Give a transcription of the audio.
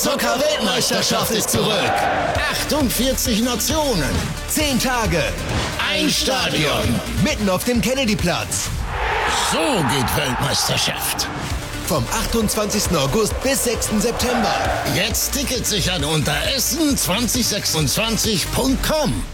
Zucker-Weltmeisterschaft ist zurück. 48 Nationen. 10 Tage. Ein Stadion. Mitten auf dem Kennedyplatz. So geht Weltmeisterschaft. Vom 28. August bis 6. September. Jetzt Tickets sichern unter essen2026.com.